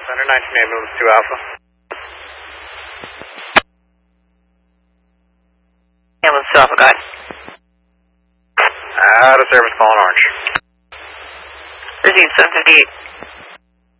Center 19 ambulance 2 Alpha. Ambulance 2 Alpha, go ahead. Out of service, calling Orange. Received 758.